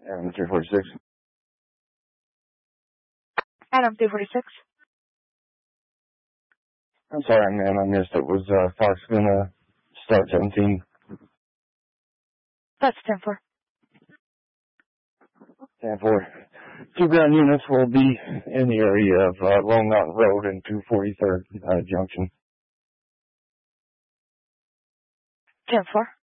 Adam 346. Adam 346. I'm sorry, man. I missed it. Was Fox gonna start 17? That's 10-4. 10-4. 2 ground units will be in the area of Lone Mountain Road and 243rd Junction. 10-4.